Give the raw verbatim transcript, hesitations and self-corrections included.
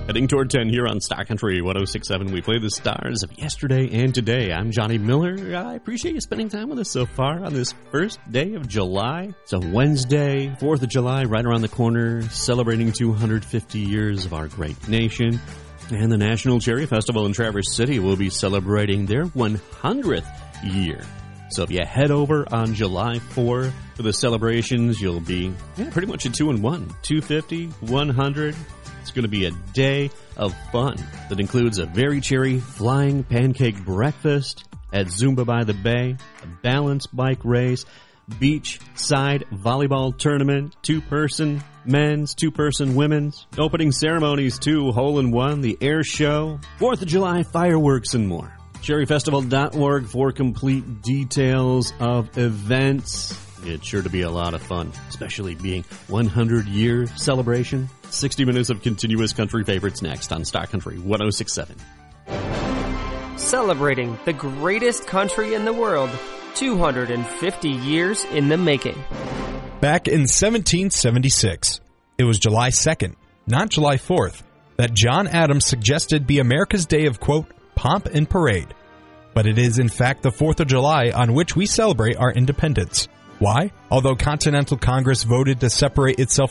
Heading toward ten here on Star Country one oh six point seven. We play the stars of yesterday and today. I'm Johnny Miller. I appreciate you spending time with us so far on this first day of July. It's a Wednesday, fourth of July, right around the corner, celebrating two hundred fifty years of our great nation. And the National Cherry Festival in Traverse City will be celebrating their one hundredth year. So if you head over on July fourth for the celebrations, you'll be yeah, pretty much a two in one. two fifty, one hundred. It's going to be a day of fun that includes a very cherry flying pancake breakfast at Zumba by the Bay, a balance bike race, beach side volleyball tournament, two-person men's, two-person women's, opening ceremonies too, hole-in-one, the air show, fourth of July fireworks, and more. cherry festival dot org for complete details of events. It's sure to be a lot of fun, especially being one hundred year celebration. sixty minutes of continuous country favorites next on Star Country one oh six point seven. Celebrating the greatest country in the world, two hundred fifty years in the making. Back in seventeen seventy-six, it was July second, not July fourth, that John Adams suggested be America's day of, quote, pomp and parade. But it is in fact the fourth of July on which we celebrate our independence. Why? Although Continental Congress voted to separate itself